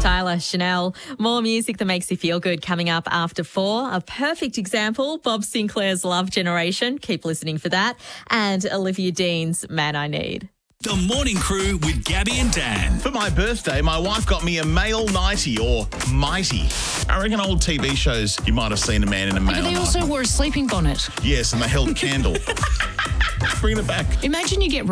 Tyler, Chanel. More music that makes you feel good coming up after 4. A perfect example, Bob Sinclair's Love Generation. Keep listening for that. And Olivia Dean's Man I Need. The Morning Crew with Gabby and Dan. For my birthday, my wife got me a male nightie or mighty. I reckon old TV shows, you might have seen a man in a male But they nightie. also wore a sleeping bonnet. Yes, and they held a candle. Bringing it back. Imagine you get